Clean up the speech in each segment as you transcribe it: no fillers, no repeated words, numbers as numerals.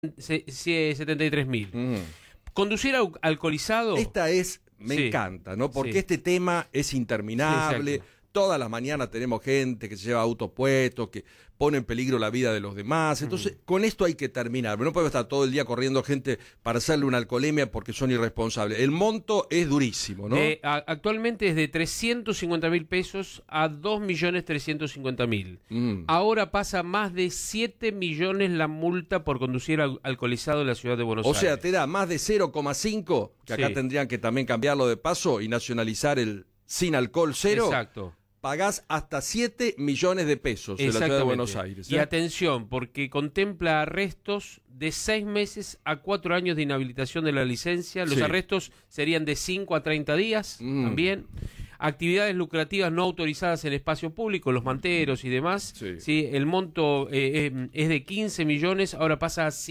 73.000. Conducir alcoholizado. Me Sí. encanta, ¿no? Porque Sí. este tema es interminable. Sí, Todas las mañanas tenemos gente que se lleva autos puestos, que pone en peligro la vida de los demás. Entonces, con esto hay que terminar. No podemos estar todo el día corriendo gente para hacerle una alcoholemia porque son irresponsables. El monto es durísimo, ¿no? Actualmente es de 350.000 pesos a 2.350.000. Ahora pasa más de 7 millones la multa por conducir alcoholizado en la ciudad de Buenos Aires. O sea, te da más de 0,5, que acá Sí. tendrían que también cambiarlo de paso y nacionalizar el sin alcohol cero. Exacto. Pagás hasta 7 millones de pesos en la ciudad de Buenos Aires. Y atención, porque contempla arrestos de 6 meses a 4 años de inhabilitación de la licencia. Los Sí. arrestos serían de 5 a 30 días también. Actividades lucrativas no autorizadas en espacio público, los manteros y demás. Sí. Sí, el monto es de 15 millones, ahora pasa a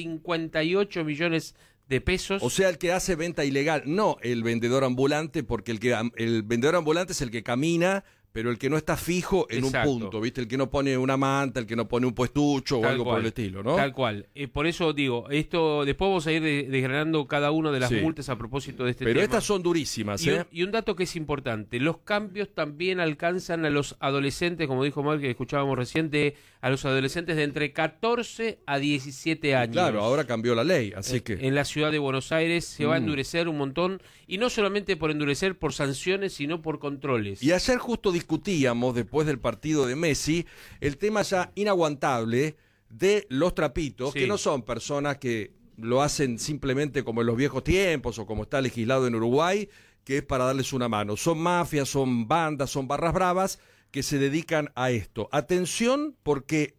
58 millones de pesos. O sea, el que hace venta ilegal, no el vendedor ambulante, porque el vendedor ambulante es el que camina, pero el que no está fijo en Exacto. un punto, ¿viste? El que no pone una manta, el que no pone un puestucho o Tal algo cual, por el estilo, ¿no? Tal cual. Por eso digo, esto después vamos a ir desgranando cada una de las Sí. multas a propósito de este Pero tema. estas son durísimas, ¿eh? Y un dato que es importante, los cambios también alcanzan a los adolescentes, como dijo Mar, que escuchábamos reciente, a los adolescentes de entre 14 a 17 años. Claro, ahora cambió la ley, así que... En la ciudad de Buenos Aires se va a endurecer un montón, y no solamente por endurecer por sanciones, sino por controles. Y ayer justo discutíamos, después del partido de Messi, el tema ya inaguantable de los trapitos, Sí. que no son personas que lo hacen simplemente como en los viejos tiempos o como está legislado en Uruguay, que es para darles una mano. Son mafias, son bandas, son barras bravas que se dedican a esto. Atención, porque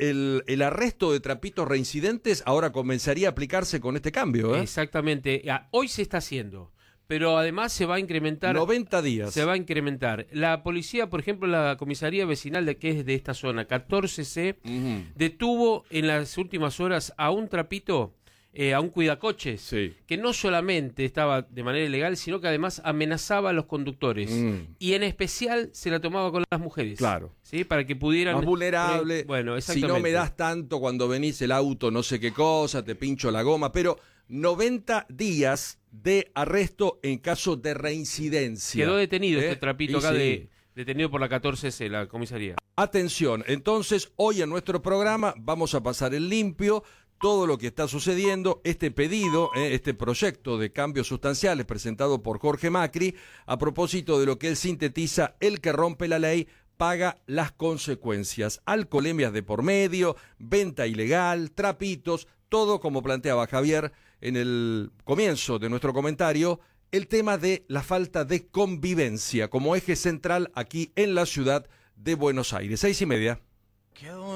el arresto de trapitos reincidentes ahora comenzaría a aplicarse con este cambio, ¿eh? Exactamente. Hoy se está haciendo, pero además se va a incrementar. 90 días. Se va a incrementar. La policía, por ejemplo, la comisaría vecinal que es de esta zona, 14C, detuvo en las últimas horas a un trapito, a un cuidacoches, Sí. que no solamente estaba de manera ilegal, sino que además amenazaba a los conductores. Y en especial se la tomaba con las mujeres. Claro. ¿Sí? Para que pudieran... Más vulnerable. Bueno, si exactamente. no me das tanto cuando venís el auto, no sé qué cosa, te pincho la goma, pero 90 días de arresto en caso de reincidencia. Quedó detenido este trapito Y acá, sí. detenido por la 14C, la comisaría. Atención, entonces hoy en nuestro programa vamos a pasar en limpio todo lo que está sucediendo, este pedido, este proyecto de cambios sustanciales presentado por Jorge Macri, a propósito de lo que él sintetiza: el que rompe la ley paga las consecuencias. Alcoholemias de por medio, venta ilegal, trapitos, todo como planteaba Javier en el comienzo de nuestro comentario, el tema de la falta de convivencia como eje central aquí en la ciudad de Buenos Aires. 6:30.